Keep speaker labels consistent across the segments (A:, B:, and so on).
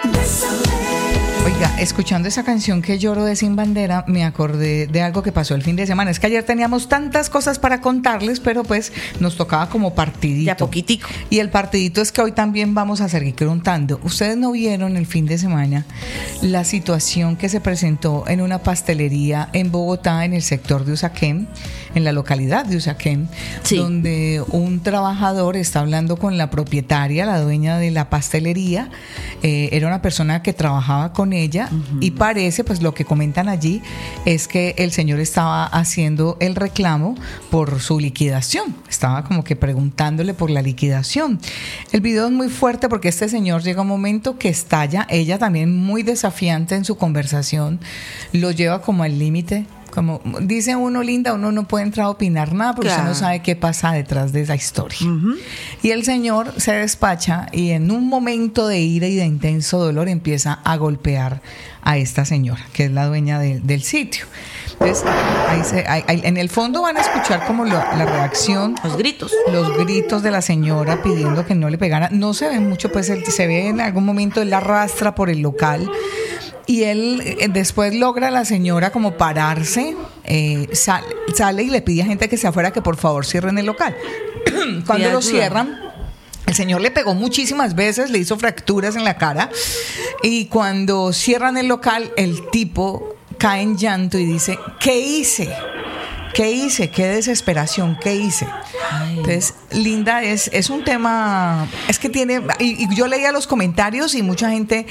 A: Oiga, escuchando esa canción que lloro de Sin Bandera, me acordé de algo que pasó el fin de semana. Es que ayer teníamos tantas cosas para contarles, pero pues nos tocaba como partidito.
B: Ya poquitico.
A: Y el partidito es que hoy también vamos a seguir contando. Ustedes no vieron el fin de semana la situación que se presentó en una pastelería en Bogotá, en el sector de Usaquén, en la localidad de Usaquén, sí, donde un trabajador está hablando con la propietaria, la dueña de la pastelería. Era una persona que trabajaba con ella, y parece, pues lo que comentan allí es que el señor estaba haciendo el reclamo por su liquidación, estaba como que preguntándole por la liquidación. El video es muy fuerte porque este señor llega un momento que estalla, ella también muy desafiante en su conversación, lo lleva como al límite. Como dice uno, Linda, uno no puede entrar a opinar nada porque usted no sabe qué pasa detrás de esa historia. Y el señor se despacha y en un momento de ira y de intenso dolor empieza a golpear a esta señora, que es la dueña del sitio. Entonces, en el fondo van a escuchar como la reacción, los gritos de la señora pidiendo que no le pegara. No se ve mucho, pues se ve en algún momento él la arrastra por el local. Y él después logra a la señora como pararse, sale y le pide a gente que se afuera que por favor cierren el local. Cuando lo cierran, el señor le pegó muchísimas veces, le hizo fracturas en la cara, y cuando cierran el local, el tipo cae en llanto y dice: ¿qué hice? ¿Qué hice? ¿Qué desesperación? ¿Qué hice? Ay. Entonces, Linda, es un tema, es que tiene, y yo leía los comentarios y mucha gente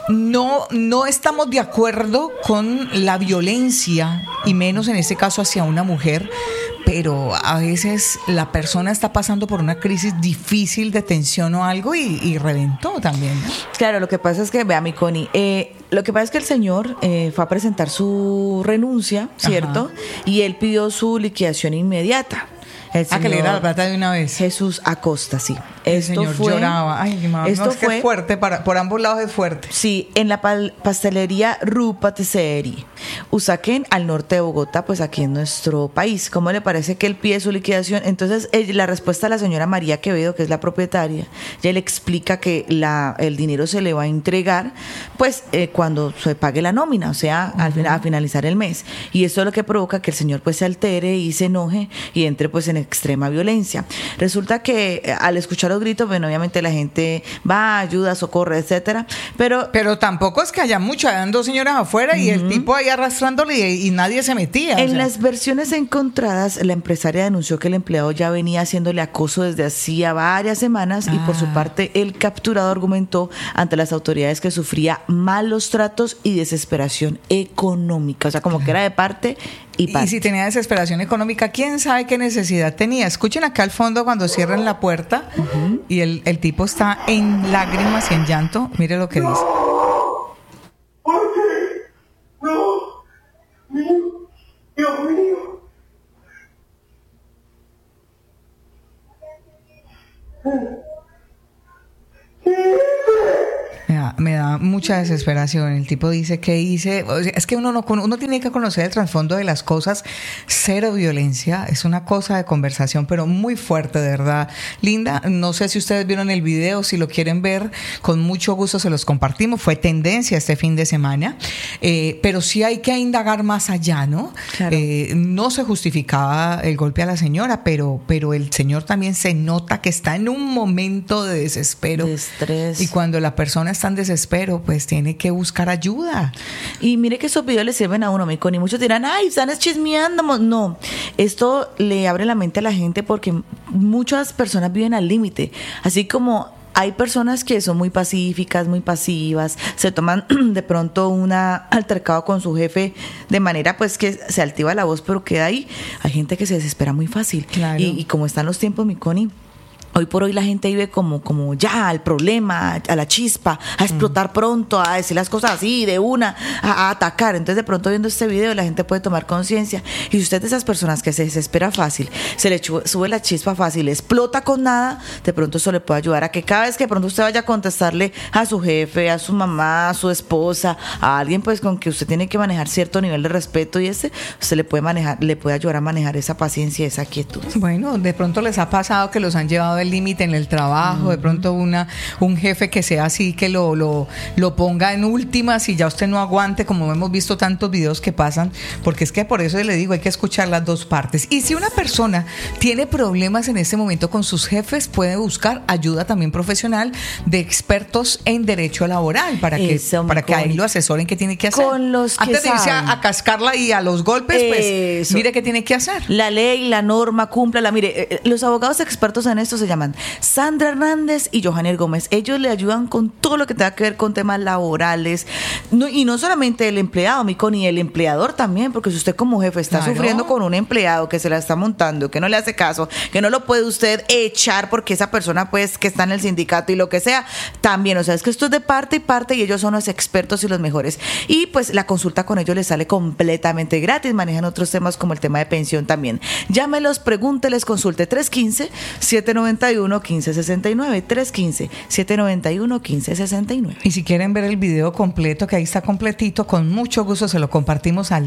A: no estamos de acuerdo con la violencia, y menos en este caso hacia una mujer, pero a veces la persona está pasando por una crisis difícil de tensión o algo y reventó también, ¿no?
B: Claro, lo que pasa es que, vea, mi Connie, lo que pasa es que el señor fue a presentar su renuncia, ¿cierto? Ajá. Y él pidió su liquidación inmediata.
A: Que le diera la plata de una vez.
B: Jesús Acosta, sí.
A: El señor lloraba. Ay, mi mamá.
B: Esto
A: no, es que
B: fue,
A: es fuerte, por ambos lados es fuerte.
B: Sí, en la pastelería Ru Patisserie, Usaquén, al norte de Bogotá, pues aquí en nuestro país. ¿Cómo le parece que él pide su liquidación? Entonces, la respuesta de la señora María Quevedo, que es la propietaria, ella le explica que el dinero se le va a entregar, pues, cuando se pague la nómina, o sea, a finalizar el mes. Y esto es lo que provoca que el señor, pues, se altere y se enoje y entre, pues, en extrema violencia. Resulta que al escuchar los gritos, bueno, obviamente la gente va, ayuda, socorre, etcétera, pero
A: tampoco es que haya mucho, hayan dos señoras afuera y el tipo ahí arrastrándole y nadie se metía.
B: En las versiones encontradas, la empresaria denunció que el empleado ya venía haciéndole acoso desde hacía varias semanas y por su parte el capturado argumentó ante las autoridades que sufría malos tratos y desesperación económica, o sea, como que era de parte y parte.
A: Y si tenía desesperación económica, quién sabe qué necesidad tenía. Escuchen acá al fondo cuando cierran la puerta y el tipo está en lágrimas y en llanto. Mire lo que dice.
C: ¿Por qué? No, Dios mío.
A: Me da mucha desesperación. El tipo dice: ¿qué hice? O sea, es que uno tiene que conocer el trasfondo de las cosas. Cero violencia, es una cosa de conversación, pero muy fuerte, de verdad. Linda, no sé si ustedes vieron el video, si lo quieren ver, con mucho gusto se los compartimos. Fue tendencia este fin de semana, pero sí hay que indagar más allá, ¿no? Claro. No se justificaba el golpe a la señora, pero el señor también se nota que está en un momento de desespero,
B: de estrés.
A: Y cuando la persona está en desespero, pues tiene que buscar ayuda.
B: Y mire que esos videos le sirven a uno, mi Connie. Muchos dirán: ay, están chismeando. No, esto le abre la mente a la gente porque muchas personas viven al límite. Así como hay personas que son muy pacíficas, muy pasivas, se toman de pronto una altercado con su jefe de manera pues que se altiva la voz, pero queda ahí. Hay gente que se desespera muy fácil. Claro. Y como están los tiempos, mi Connie, hoy por hoy la gente vive como ya al problema, a la chispa, a explotar pronto, a decir las cosas así, de una, a atacar. Entonces de pronto viendo este video la gente puede tomar conciencia. Y si usted es de esas personas que se desespera fácil, se le sube la chispa fácil, explota con nada, de pronto eso le puede ayudar a que cada vez que de pronto usted vaya a contestarle a su jefe, a su mamá, a su esposa, a alguien pues con que usted tiene que manejar cierto nivel de respeto y usted le puede ayudar a manejar esa paciencia y esa quietud.
A: Bueno, de pronto les ha pasado que los han llevado el límite en el trabajo, de pronto un jefe que sea así, que lo ponga en últimas y ya usted no aguante, como hemos visto tantos videos que pasan, porque es que por eso le digo, hay que escuchar las dos partes. Y si una persona tiene problemas en este momento con sus jefes, puede buscar ayuda también profesional de expertos en derecho laboral para que ahí lo asesoren qué tiene que hacer.
B: Con los que
A: antes de irse
B: saben.
A: a cascarla y a los golpes, pues
B: Eso.
A: mire qué tiene que hacer.
B: La ley, la norma, cúmplala. Mire, los abogados expertos en esto se llaman Sandra Hernández y Johannier Gómez. Ellos le ayudan con todo lo que tenga que ver con temas laborales. Y no solamente el empleado, mi Connie, el empleador también, porque si usted como jefe está sufriendo con un empleado que se la está montando, que no le hace caso, que no lo puede usted echar porque esa persona pues que está en el sindicato y lo que sea, también, o sea, es que esto es de parte y parte y ellos son los expertos y los mejores. Y pues la consulta con ellos les sale completamente gratis, manejan otros temas como el tema de pensión también. Llámelos, pregúnteles, consulte 315-791-1569, 315-791-1569.
A: Y si quieren ver el video completo, que ahí está completito, con mucho gusto se lo compartimos al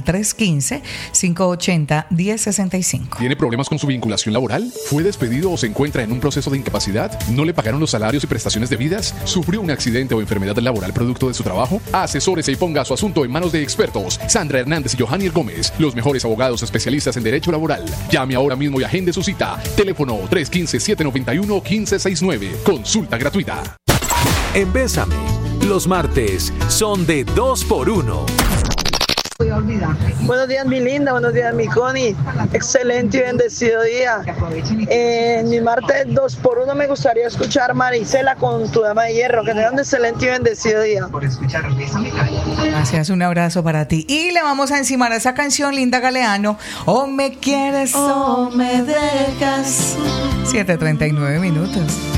A: 315-580-1065.
D: ¿Tiene problemas con su vinculación laboral? ¿Fue despedido o se encuentra en un proceso de incapacidad? ¿No le pagaron los salarios y prestaciones debidas? ¿Sufrió un accidente o enfermedad laboral producto de su trabajo? Asesórese y ponga su asunto en manos de expertos. Sandra Hernández y Johannier Gómez, los mejores abogados especialistas en derecho laboral. Llame ahora mismo y agende su cita. Teléfono 315-791-1569. Consulta gratuita.
E: En Bésame, los martes son de 2x1.
F: Buenos días, mi linda, buenos días, mi Connie. Excelente y bendecido día. Mi martes 2x1 me gustaría escuchar Marisela con Tu Dama de Hierro. Que tengan un excelente y bendecido día.
A: Gracias, un abrazo para ti. Y le vamos a encimar a esa canción, Linda Galeano. O me quieres o me dejas. 7:39 minutos.